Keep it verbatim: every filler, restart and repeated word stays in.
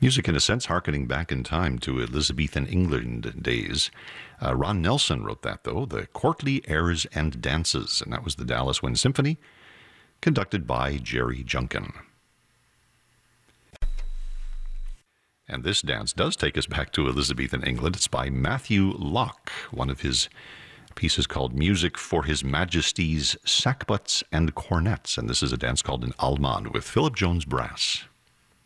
Music, in a sense, harkening back in time to Elizabethan England days. Uh, Ron Nelson wrote that, though, the Courtly Airs and Dances, and that was the Dallas Wind Symphony, conducted by Jerry Junkin. And this dance does take us back to Elizabethan England. It's by Matthew Locke, one of his pieces called Music for His Majesty's Sackbuts and Cornets. And this is a dance called an Allemande with Philip Jones Brass.